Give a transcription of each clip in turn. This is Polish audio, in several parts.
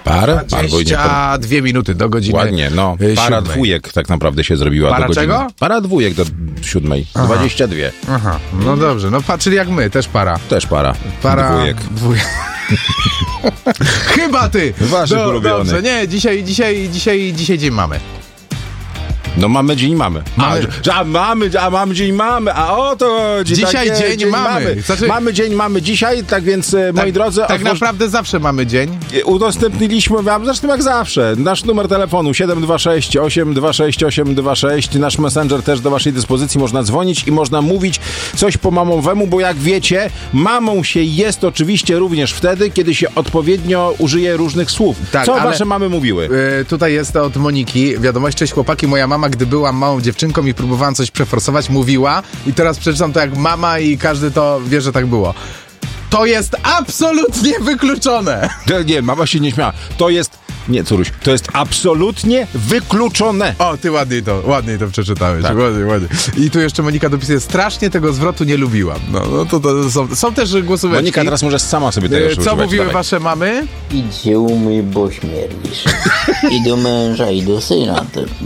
Parę? 22 minuty do godziny. Ładnie, no. Para 7. dwójek tak naprawdę się zrobiła Para do godziny. czego? Para dwójek do 7. 22. Aha, no dobrze, no czyli jak my, też para. Też para. Para dwójek. Chyba ty! Waszych ulubionych. Dobrze, nie, dzisiaj dzień mamy. No mamy dzień mamy. Mamy dzień mamy, a o to chodzi. Dzisiaj dzień mamy. Znaczy, mamy dzień mamy dzisiaj, tak więc moi drodzy... Tak naprawdę zawsze mamy dzień. Udostępniliśmy wam, zresztą jak zawsze, nasz numer telefonu 726 826 826, nasz messenger też do waszej dyspozycji, można dzwonić i można mówić coś po mamowemu, bo jak wiecie, mamą się jest oczywiście również wtedy, kiedy się odpowiednio użyje różnych słów. Tak, co wasze mamy mówiły? Tutaj jest to od Moniki. Wiadomość, cześć chłopaki, moja mama, gdy byłam małą dziewczynką i próbowałam coś przeforsować, mówiła, i teraz przeczytam to jak mama i każdy to wie, że tak było. To jest absolutnie wykluczone. Nie, mama się nie śmiała. To jest... Nie, Curuś, to jest absolutnie wykluczone. O, ty ładniej to przeczytałeś. Tak. Ładnie. I tu jeszcze Monika dopisuje, strasznie tego zwrotu nie lubiłam. No to są też głosóweczki. Monika teraz możesz sama sobie tego Co używać. mówiły wasze mamy? Idź się umyj, bo śmierdzisz. I do męża, i do syna.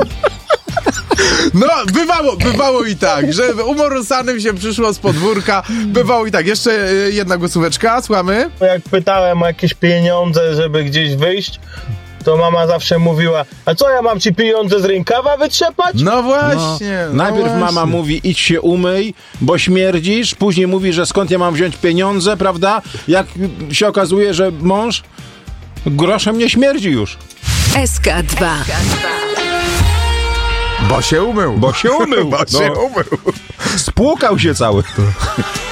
No, bywało i tak, że umorusanym się przyszło z podwórka. Bywało i tak. Jeszcze jedna głosóweczka, słuchamy. Jak pytałem o jakieś pieniądze, żeby gdzieś wyjść, to mama zawsze mówiła, a co, ja mam ci pieniądze z rękawa wytrzepać? No właśnie. Najpierw mama mówi, idź się umyj, bo śmierdzisz. Później mówi, że skąd ja mam wziąć pieniądze, prawda? Jak się okazuje, że mąż groszem nie śmierdzi już. SK2. Bo się umył. Bo się umył. Spłukał się cały.